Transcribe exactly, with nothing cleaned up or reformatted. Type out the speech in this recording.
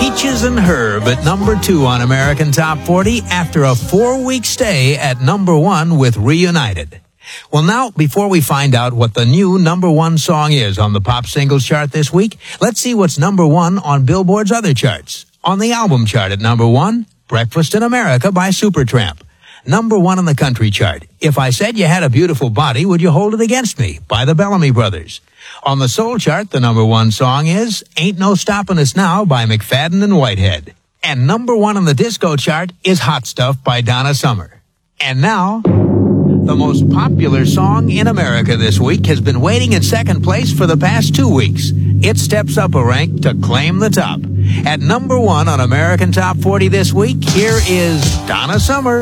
Peaches and Herb at number two on American Top forty after a four-week stay at number one with Reunited. Well, now, before we find out what the new number one song is on the pop singles chart this week, let's see what's number one on Billboard's other charts. On the album chart at number one, Breakfast in America by Supertramp. Number one on the country chart, If I Said You Had a Beautiful Body, Would You Hold It Against Me by the Bellamy Brothers. On the soul chart, the number one song is Ain't No Stoppin' Us Now by McFadden and Whitehead. And number one on the disco chart is Hot Stuff by Donna Summer. And now, the most popular song in America this week has been waiting in second place for the past two weeks. It steps up a rank to claim the top. At number one on American Top forty this week, here is Donna Summer.